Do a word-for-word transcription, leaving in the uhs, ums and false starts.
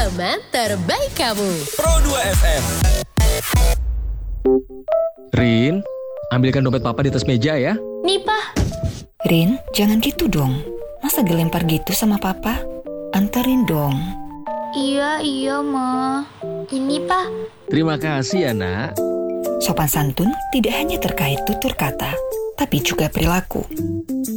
teman terbaik kamu. Pro dua F M. Rin, ambilkan dompet papa di atas meja ya. Nih, Pak. Rin, jangan gitu dong. Masa dilempar gitu sama papa? Anterin dong. Iya, iya, Ma. Ini, Pak. Terima kasih ya, nak. Sopan santun tidak hanya terkait tutur kata, tapi juga perilaku.